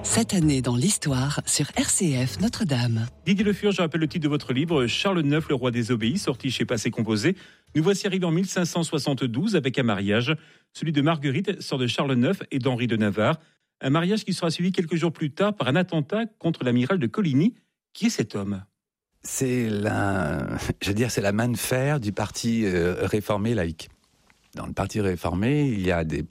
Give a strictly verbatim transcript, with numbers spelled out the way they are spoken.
Cette année dans l'histoire sur R C F Notre-Dame. Didier Le Fur, je rappelle le titre de votre livre, Charles neuf, le roi désobéi, sorti chez Passé Composé. Nous voici arrivés en mille cinq cent soixante-douze avec un mariage, celui de Marguerite, sœur de Charles neuf et d'Henri de Navarre. Un mariage qui sera suivi quelques jours plus tard par un attentat contre l'amiral de Coligny. Qui est cet homme ? C'est la, je veux dire, c'est la main de fer du parti euh, réformé laïque. Dans le parti réformé, il y a des